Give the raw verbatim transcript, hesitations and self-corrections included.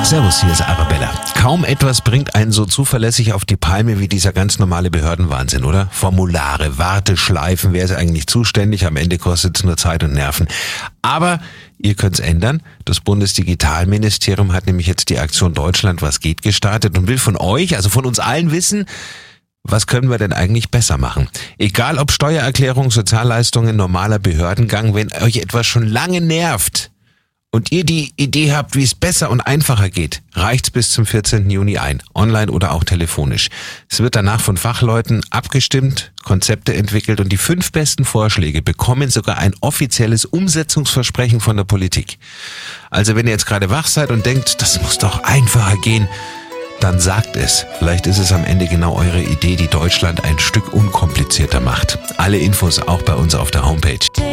Servus, hier ist Arabella. Kaum etwas bringt einen so zuverlässig auf die Palme wie dieser ganz normale Behördenwahnsinn, oder? Formulare, Warteschleifen, wer ist eigentlich zuständig? Am Ende kostet es nur Zeit und Nerven. Aber ihr könnt's ändern. Das Bundesdigitalministerium hat nämlich jetzt die Aktion Deutschland was geht gestartet und will von euch, also von uns allen wissen, was können wir denn eigentlich besser machen? Egal ob Steuererklärung, Sozialleistungen, normaler Behördengang, wenn euch etwas schon lange nervt und ihr die Idee habt, wie es besser und einfacher geht, reicht's bis zum vierzehnten Juni ein, online oder auch telefonisch. Es wird danach von Fachleuten abgestimmt, Konzepte entwickelt und die fünf besten Vorschläge bekommen sogar ein offizielles Umsetzungsversprechen von der Politik. Also wenn ihr jetzt gerade wach seid und denkt, das muss doch einfacher gehen, dann sagt es. Vielleicht ist es am Ende genau eure Idee, die Deutschland ein Stück unkomplizierter macht. Alle Infos auch bei uns auf der Homepage.